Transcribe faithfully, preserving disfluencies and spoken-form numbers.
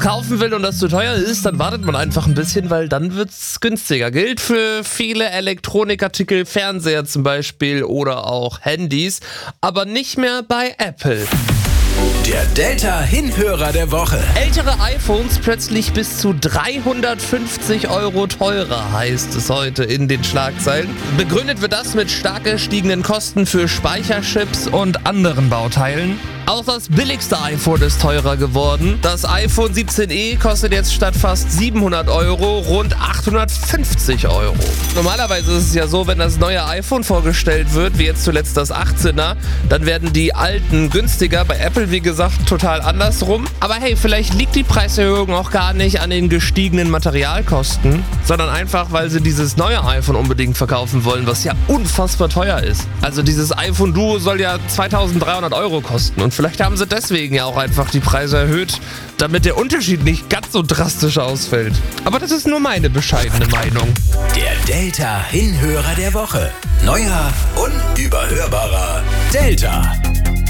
kaufen will und das zu teuer ist, dann wartet man einfach ein bisschen, weil dann wird's günstiger. Gilt für viele Elektronikartikel, Fernseher zum Beispiel oder auch Handys, aber nicht mehr bei Apple. Der Delta-Hinhörer der Woche. Ältere iPhones plötzlich bis zu dreihundertfünfzig Euro teurer, heißt es heute in den Schlagzeilen. Begründet wird das mit stark gestiegenen Kosten für Speicherchips und anderen Bauteilen. Auch das billigste iPhone ist teurer geworden. Das iPhone siebzehn e kostet jetzt statt fast siebenhundert Euro rund achthundertfünfzig Euro. Normalerweise ist es ja so, wenn das neue iPhone vorgestellt wird, wie jetzt zuletzt das achtzehner, dann werden die alten günstiger. Bei Apple, wie gesagt, total andersrum. Aber hey, vielleicht liegt die Preiserhöhung auch gar nicht an den gestiegenen Materialkosten, sondern einfach, weil sie dieses neue iPhone unbedingt verkaufen wollen, was ja unfassbar teuer ist. Also dieses iPhone Duo soll ja zweitausenddreihundert Euro kosten und vielleicht haben sie deswegen ja auch einfach die Preise erhöht, damit der Unterschied nicht ganz so drastisch ausfällt. Aber das ist nur meine bescheidene Meinung. Der Delta-Hinhörer der Woche. Neuer, unüberhörbarer Delta.